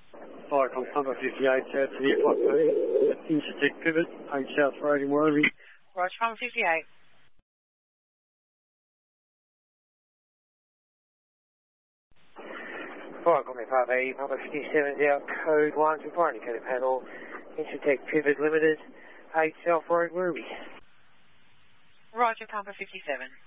Fire on number 58 out to the airport, Intertech pivot, 8 South Road in Werribee. Roger, from 58. Fire on Papa 57 out, code 1 to fire indicator panel, Intertech pivot limited, 8 South Road, Werribee. Roger, Papa 57.